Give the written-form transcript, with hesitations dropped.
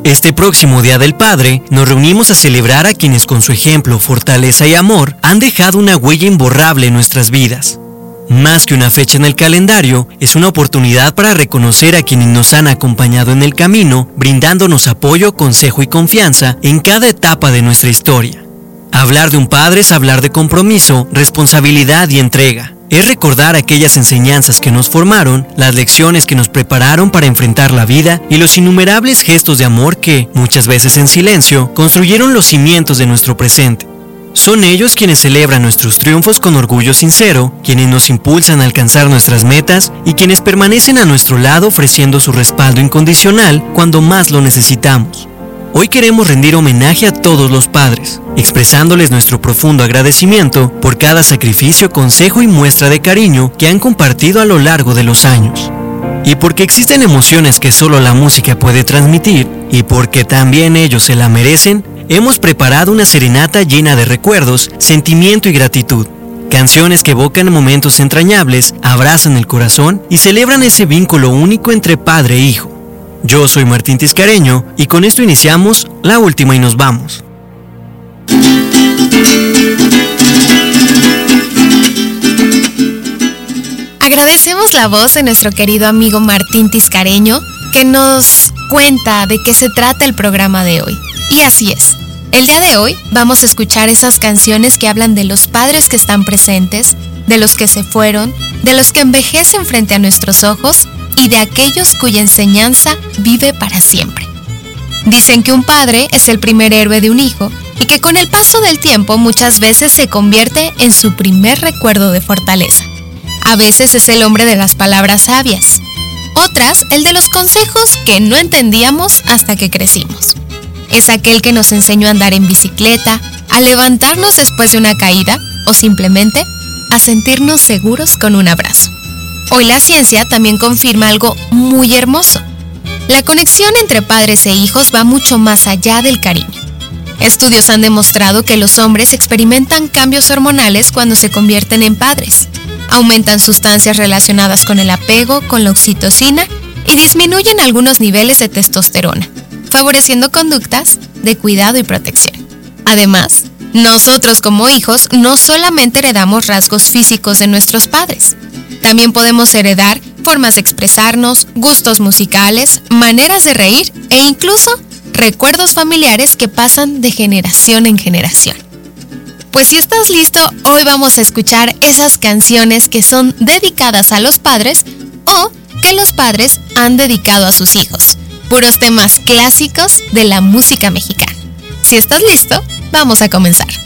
Este próximo Día del Padre, nos reunimos a celebrar a quienes con su ejemplo, fortaleza y amor han dejado una huella imborrable en nuestras vidas. Más que una fecha en el calendario, es una oportunidad para reconocer a quienes nos han acompañado en el camino, brindándonos apoyo, consejo y confianza en cada etapa de nuestra historia. Hablar de un padre es hablar de compromiso, responsabilidad y entrega. Es recordar aquellas enseñanzas que nos formaron, las lecciones que nos prepararon para enfrentar la vida y los innumerables gestos de amor que, muchas veces en silencio, construyeron los cimientos de nuestro presente. Son ellos quienes celebran nuestros triunfos con orgullo sincero, quienes nos impulsan a alcanzar nuestras metas y quienes permanecen a nuestro lado ofreciendo su respaldo incondicional cuando más lo necesitamos. Hoy queremos rendir homenaje a todos los padres, expresándoles nuestro profundo agradecimiento por cada sacrificio, consejo y muestra de cariño que han compartido a lo largo de los años. Y porque existen emociones que solo la música puede transmitir, y porque también ellos se la merecen, hemos preparado una serenata llena de recuerdos, sentimiento y gratitud. Canciones que evocan momentos entrañables, abrazan el corazón y celebran ese vínculo único entre padre e hijo. Yo soy Martín Tiscareño y con esto iniciamos La Última y nos vamos. Agradecemos la voz de nuestro querido amigo Martín Tiscareño, que nos cuenta de qué se trata el programa de hoy. Y así es, el día de hoy vamos a escuchar esas canciones que hablan de los padres que están presentes, de los que se fueron, de los que envejecen frente a nuestros ojos y de aquellos cuya enseñanza vive para siempre. Dicen que un padre es el primer héroe de un hijo y que con el paso del tiempo muchas veces se convierte en su primer recuerdo de fortaleza. A veces es el hombre de las palabras sabias, otras el de los consejos que no entendíamos hasta que crecimos. Es aquel que nos enseñó a andar en bicicleta, a levantarnos después de una caída o simplemente a sentirnos seguros con un abrazo. Hoy la ciencia también confirma algo muy hermoso. La conexión entre padres e hijos va mucho más allá del cariño. Estudios han demostrado que los hombres experimentan cambios hormonales cuando se convierten en padres. Aumentan sustancias relacionadas con el apego, con la oxitocina y disminuyen algunos niveles de testosterona, favoreciendo conductas de cuidado y protección. Además, nosotros como hijos no solamente heredamos rasgos físicos de nuestros padres, también podemos heredar formas de expresarnos, gustos musicales, maneras de reír e incluso recuerdos familiares que pasan de generación en generación. Pues si estás listo, hoy vamos a escuchar esas canciones que son dedicadas a los padres o que los padres han dedicado a sus hijos. Puros temas clásicos de la música mexicana. Si estás listo, vamos a comenzar.